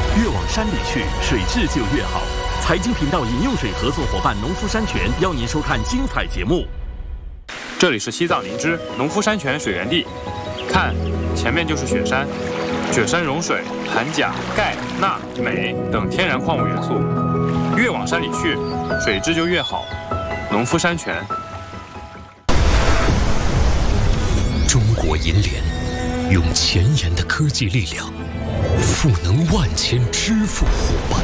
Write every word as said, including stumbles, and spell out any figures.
越往山里去，水质就越好。财经频道饮用水合作伙伴农夫山泉邀您收看精彩节目。 这里是西藏林芝农夫山泉水源地，看，前面就是雪山。雪山融水含钾、钙、钠、镁等天然矿物元素，越往山里去，水质就越好。农夫山泉。 中国银联用前沿的科技力量，赋能万千支付伙伴。